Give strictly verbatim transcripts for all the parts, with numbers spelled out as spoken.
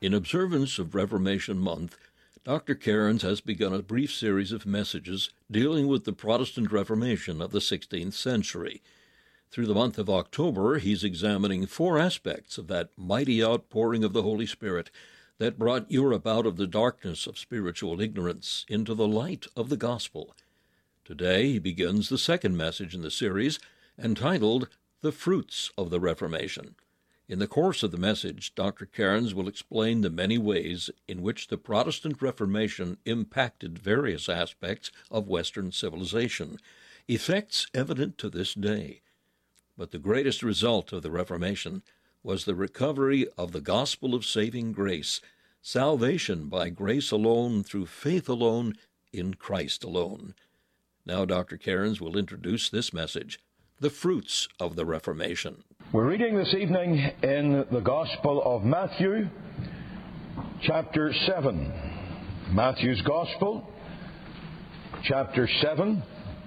In observance of Reformation Month, Doctor Cairns has begun a brief series of messages dealing with the Protestant Reformation of the sixteenth century. Through the month of October, he's examining four aspects of that mighty outpouring of the Holy Spirit that brought Europe out of the darkness of spiritual ignorance into the light of the gospel. Today he begins the second message in the series, entitled The Fruits of the Reformation. In the course of the message, Doctor Cairns will explain the many ways in which the Protestant Reformation impacted various aspects of Western civilization, effects evident to this day. But the greatest result of the Reformation was the recovery of the gospel of saving grace, salvation by grace alone, through faith alone, in Christ alone. Now Doctor Cairns will introduce this message, The Fruits of the Reformation. We're reading this evening in the Gospel of Matthew, chapter seven. Matthew's Gospel, chapter seven.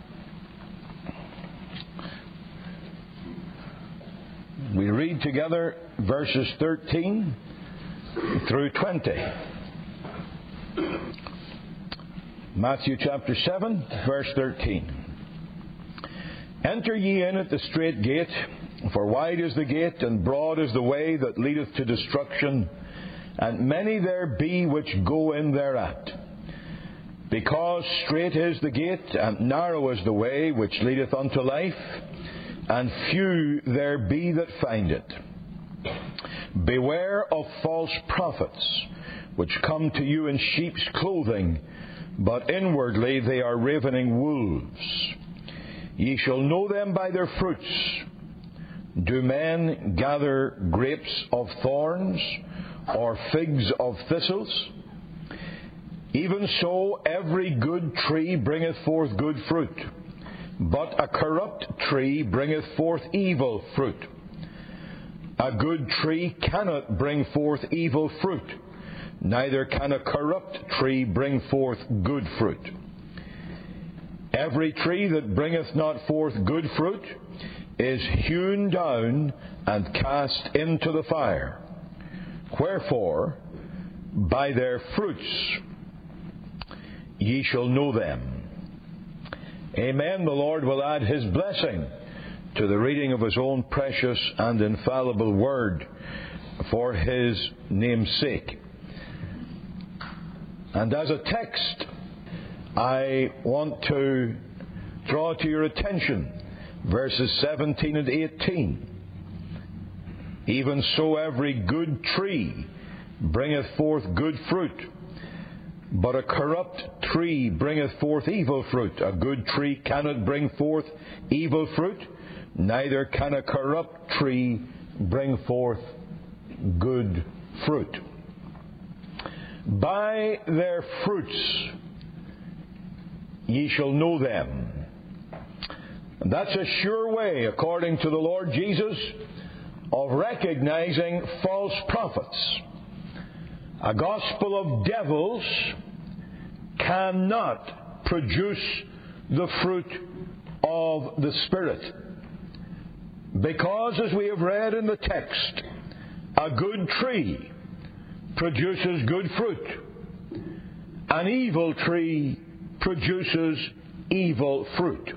We read together verses thirteen through twenty. Matthew chapter seven, verse thirteen. Enter ye in at the strait gate, for wide is the gate, and broad is the way that leadeth to destruction, and many there be which go in thereat. Because strait is the gate, and narrow is the way which leadeth unto life, and few there be that find it. Beware of false prophets, which come to you in sheep's clothing, but inwardly they are ravening wolves. Ye shall know them by their fruits. Do men gather grapes of thorns, or figs of thistles? Even so every good tree bringeth forth good fruit, but a corrupt tree bringeth forth evil fruit. A good tree cannot bring forth evil fruit, neither can a corrupt tree bring forth good fruit. Every tree that bringeth not forth good fruit is hewn down and cast into the fire. Wherefore, by their fruits ye shall know them. Amen. The Lord will add His blessing to the reading of His own precious and infallible Word for His name's sake. And as a text, I want to draw to your attention verses seventeen and eighteen. Even so every good tree bringeth forth good fruit, but a corrupt tree bringeth forth evil fruit. A good tree cannot bring forth evil fruit, neither can a corrupt tree bring forth good fruit. By their fruits ye shall know them. And that's a sure way, according to the Lord Jesus, of recognizing false prophets. A gospel of devils cannot produce the fruit of the Spirit. Because, as we have read in the text, a good tree produces good fruit. An evil tree produces evil fruit.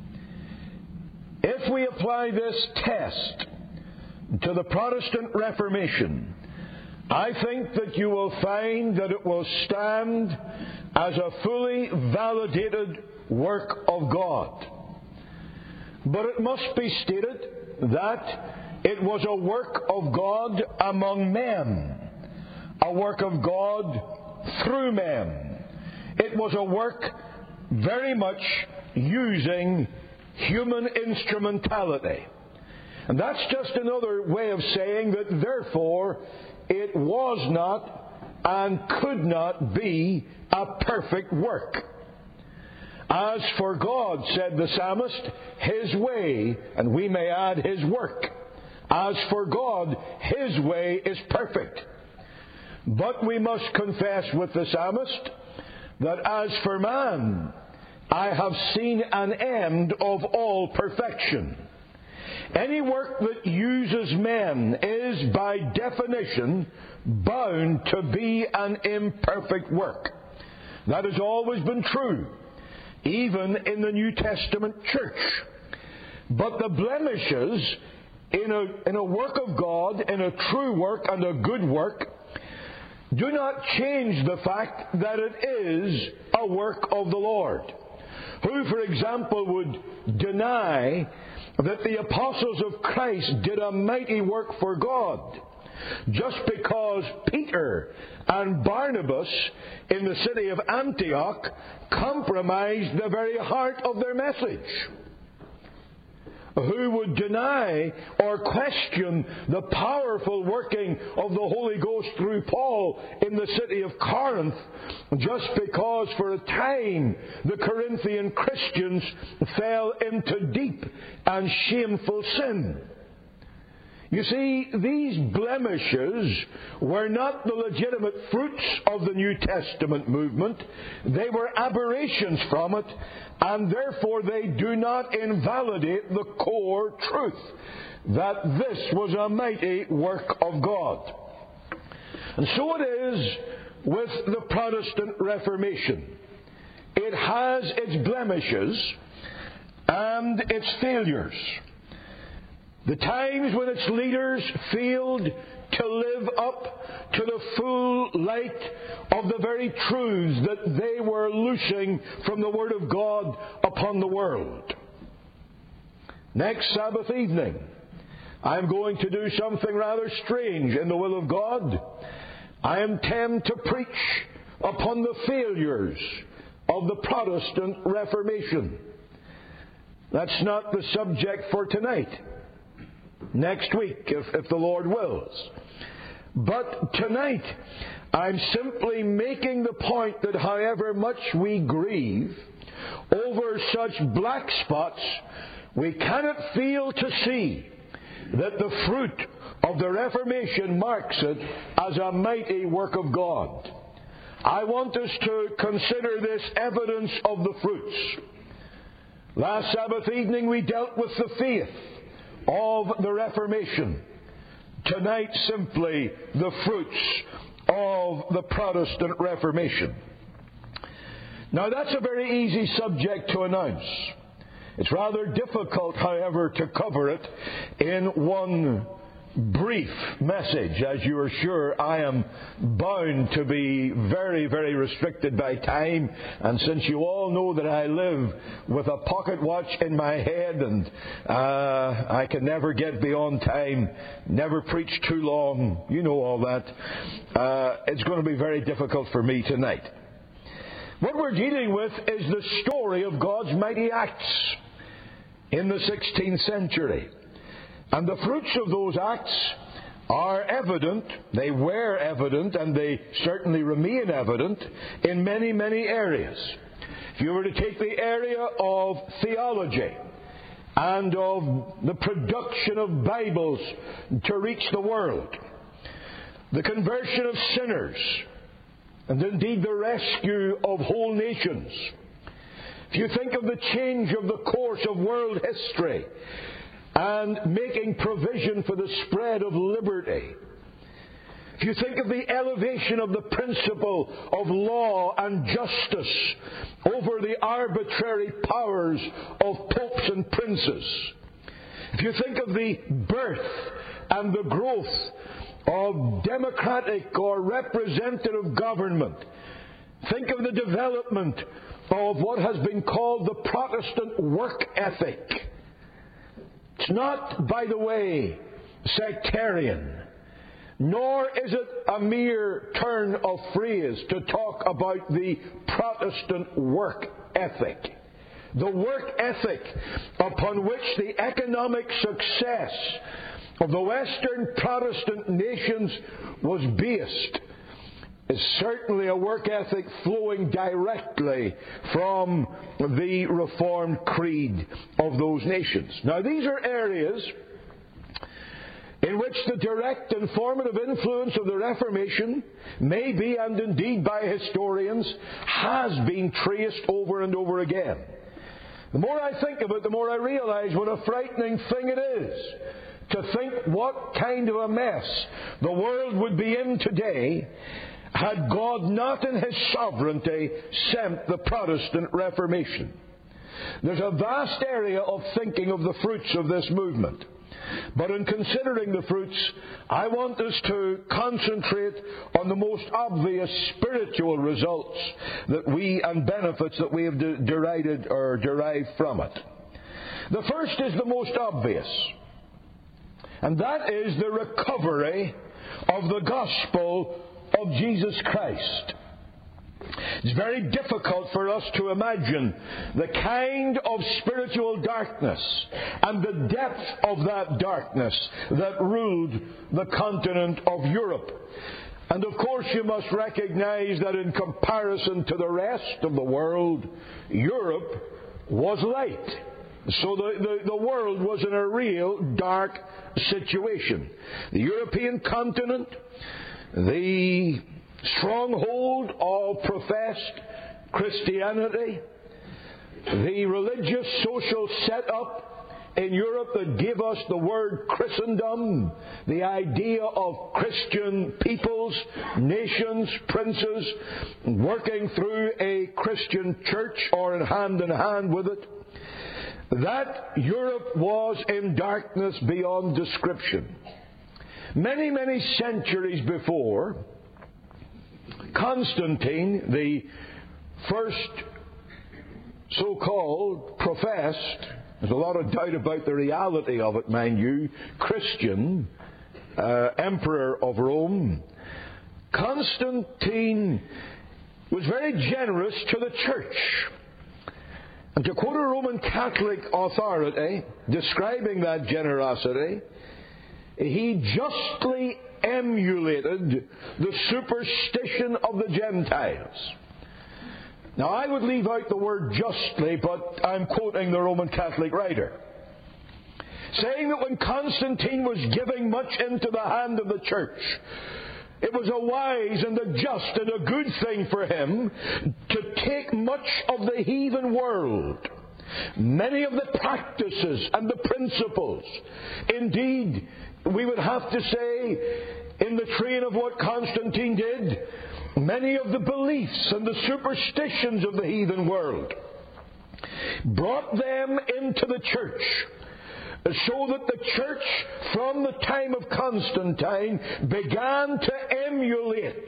If we apply this test to the Protestant Reformation, I think that you will find that it will stand as a fully validated work of God. But it must be stated that it was a work of God among men, a work of God through men. It was a work very much using human instrumentality. And that's just another way of saying that therefore it was not and could not be a perfect work. As for God, said the psalmist, His way, and we may add His work. As for God, His way is perfect. But we must confess with the psalmist that as for man, I have seen an end of all perfection. Any work that uses men is, by definition, bound to be an imperfect work. That has always been true, even in the New Testament church. But the blemishes in a, in a work of God, in a true work and a good work, do not change the fact that it is a work of the Lord. Who, for example, would deny that the apostles of Christ did a mighty work for God just because Peter and Barnabas in the city of Antioch compromised the very heart of their message? Who would deny or question the powerful working of the Holy Ghost through Paul in the city of Corinth just because for a time the Corinthian Christians fell into deep and shameful sin? You see, these blemishes were not the legitimate fruits of the New Testament movement. They were aberrations from it, and therefore they do not invalidate the core truth that this was a mighty work of God. And so it is with the Protestant Reformation. It has its blemishes and its failures. The times when its leaders failed to live up to the full light of the very truths that they were loosing from the Word of God upon the world. Next Sabbath evening, I'm going to do something rather strange in the will of God. I intend to preach upon the failures of the Protestant Reformation. That's not the subject for tonight. Next week, if, if the Lord wills. But tonight, I'm simply making the point that however much we grieve over such black spots, we cannot fail to see that the fruit of the Reformation marks it as a mighty work of God. I want us to consider this evidence of the fruits. Last Sabbath evening we dealt with the faith of the Reformation. Tonight, simply the fruits of the Protestant Reformation. Now, that's a very easy subject to announce. It's rather difficult, however, to cover it in one brief message. As you are sure, I am bound to be very, very restricted by time. And since you all know that I live with a pocket watch in my head and uh, I can never get beyond time, never preach too long, you know all that, uh, it's going to be very difficult for me tonight. What we're dealing with is the story of God's mighty acts in the sixteenth century. And the fruits of those acts are evident, they were evident, and they certainly remain evident in many, many areas. If you were to take the area of theology and of the production of Bibles to reach the world, the conversion of sinners, and indeed the rescue of whole nations. If you think of the change of the course of world history and making provision for the spread of liberty. If you think of the elevation of the principle of law and justice over the arbitrary powers of popes and princes. If you think of the birth and the growth of democratic or representative government. Think of the development of what has been called the Protestant work ethic. It's not, by the way, sectarian, nor is it a mere turn of phrase to talk about the Protestant work ethic. The work ethic upon which the economic success of the Western Protestant nations was based is certainly a work ethic flowing directly from the Reformed creed of those nations. Now, these are areas in which the direct and formative influence of the Reformation may be, and indeed by historians, has been traced over and over again. The more I think of it, the more I realize what a frightening thing it is to think what kind of a mess the world would be in today had God not in His sovereignty sent the Protestant Reformation. There's a vast area of thinking of the fruits of this movement. But in considering the fruits, I want us to concentrate on the most obvious spiritual results that we and benefits that we have de- derided or derived from it. The first is the most obvious, and that is the recovery of the gospel of Jesus Christ. It's very difficult for us to imagine the kind of spiritual darkness and the depth of that darkness that ruled the continent of Europe. And of course you must recognize that in comparison to the rest of the world, Europe was light. So the, the, the world was in a real dark situation. The European continent, the stronghold of professed Christianity, the religious social setup in Europe that gave us the word Christendom, the idea of Christian peoples, nations, princes, working through a Christian church or in hand in hand with it, that Europe was in darkness beyond description. Many, many centuries before, Constantine, the first so-called professed, there's a lot of doubt about the reality of it, mind you, Christian uh, emperor of Rome, Constantine was very generous to the church. And to quote a Roman Catholic authority describing that generosity, he justly emulated the superstition of the Gentiles. Now, I would leave out the word justly, but I'm quoting the Roman Catholic writer, saying that when Constantine was giving much into the hand of the church, it was a wise and a just and a good thing for him to take much of the heathen world, many of the practices and the principles. Indeed, we would have to say, in the train of what Constantine did, many of the beliefs and the superstitions of the heathen world, brought them into the church, so that the church, from the time of Constantine, began to emulate,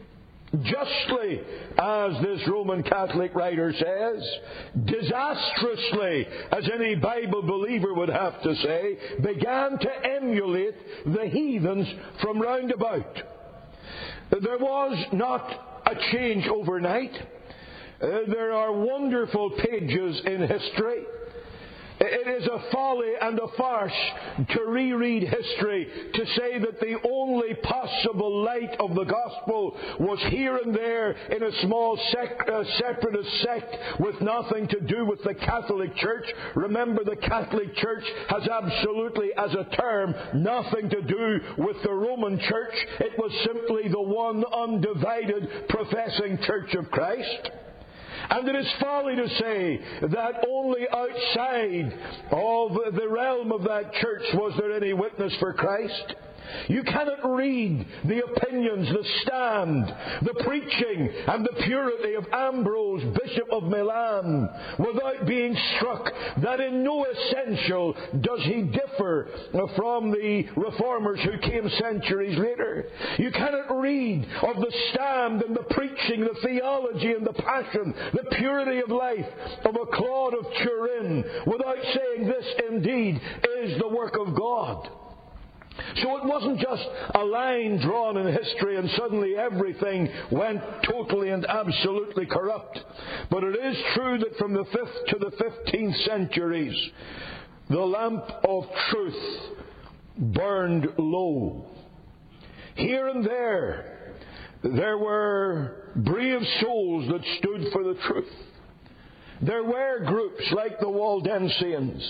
justly, as this Roman Catholic writer says, disastrously, as any Bible believer would have to say, began to emulate the heathens from round about. There was not a change overnight. Uh, there are wonderful pages in history. It is a folly and a farce to reread history to say that the only possible light of the gospel was here and there in a small sec- uh, separatist sect with nothing to do with the Catholic Church. Remember, the Catholic Church has absolutely, as a term, nothing to do with the Roman Church. It was simply the one undivided professing Church of Christ. And it is folly to say that only outside of the realm of that church was there any witness for Christ. You cannot read the opinions, the stand, the preaching, and the purity of Ambrose, Bishop of Milan, without being struck that in no essential does he differ from the reformers who came centuries later. You cannot read of the stand and the preaching, the theology and the passion, the purity of life of a Claude of Turin without saying this indeed is the work of God. So it wasn't just a line drawn in history and suddenly everything went totally and absolutely corrupt. But it is true that from the fifth to the fifteenth centuries, the lamp of truth burned low. Here and there, there were brave souls that stood for the truth. There were groups like the Waldensians,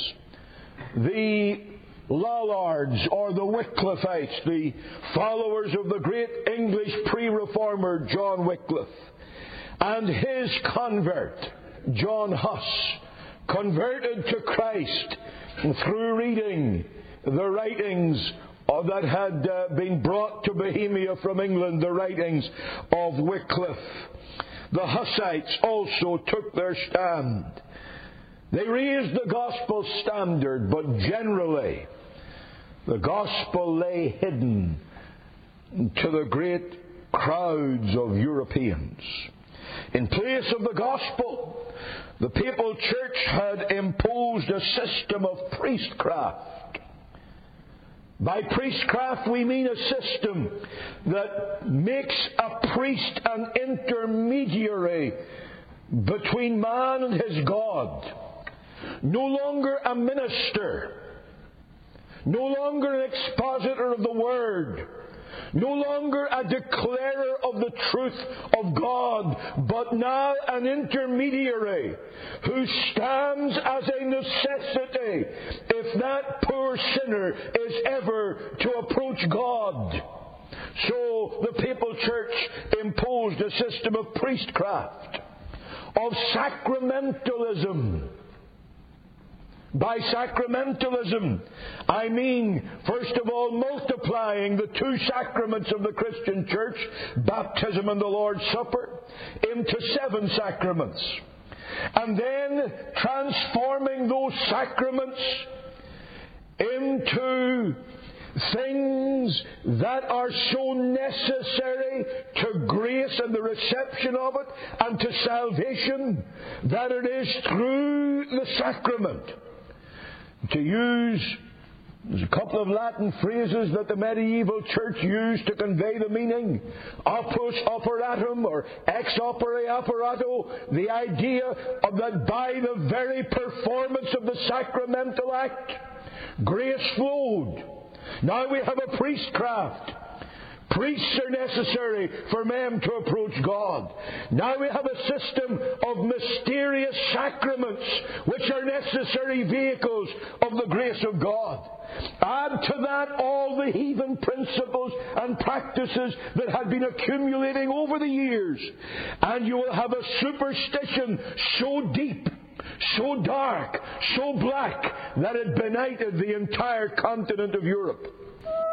the Lollards or the Wycliffites, the followers of the great English pre-reformer John Wycliffe, and his convert, John Huss, converted to Christ through reading the writings that had uh, been brought to Bohemia from England, the writings of Wycliffe. The Hussites also took their stand. They raised the gospel standard, but generally the gospel lay hidden to the great crowds of Europeans. In place of the gospel, the papal church had imposed a system of priestcraft. By priestcraft we mean a system that makes a priest an intermediary between man and his God. No longer a minister, no longer an expositor of the Word, no longer a declarer of the truth of God, but now an intermediary who stands as a necessity if that poor sinner is ever to approach God. So the papal church imposed a system of priestcraft, of sacramentalism. By sacramentalism, I mean, first of all, multiplying the two sacraments of the Christian church, baptism and the Lord's Supper, into seven sacraments. And then transforming those sacraments into things that are so necessary to grace and the reception of it and to salvation that it is through the sacrament. To use there's a couple of Latin phrases that the medieval church used to convey the meaning. Opus operatum or ex opere operato. The idea of that by the very performance of the sacramental act, grace flowed. Now we have a priestcraft. Priests are necessary for men to approach God. Now we have a system of mysterious sacraments which are necessary vehicles of the grace of God. Add to that all the heathen principles and practices that had been accumulating over the years, and you will have a superstition so deep, so dark, so black that it benighted the entire continent of Europe.